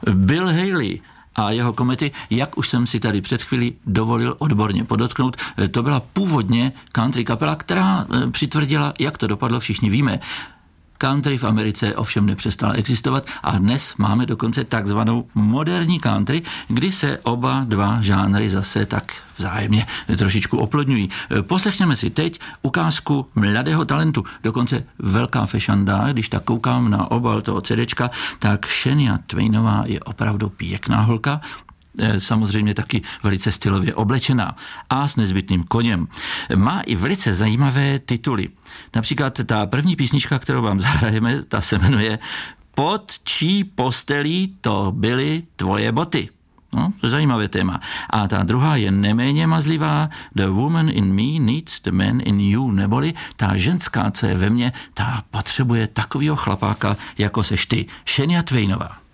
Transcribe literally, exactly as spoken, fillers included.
Bill Haley a jeho komety, jak už jsem si tady před chvílí dovolil odborně podotknout, to byla původně country kapela, která přitvrdila, jak to dopadlo, všichni víme. Country v Americe ovšem nepřestala existovat a dnes máme dokonce takzvanou moderní country, kdy se oba dva žánry zase tak vzájemně trošičku oplodňují. Poslechněme si teď ukázku mladého talentu, dokonce velká fešanda, když tak koukám na obal toho CDčka, tak Shania Twainová je opravdu pěkná holka, samozřejmě taky velice stylově oblečená a s nezbytným koněm. Má i velice zajímavé tituly. Například ta první písnička, kterou vám zahrajeme, ta se jmenuje Pod čí postelí to byly tvoje boty. No, to je zajímavé téma. A ta druhá je neméně mazlivá. The woman in me needs the man in you. Neboli ta ženská, co je ve mně, ta potřebuje takovýho chlapáka, jako seš ty. Shania Twainová.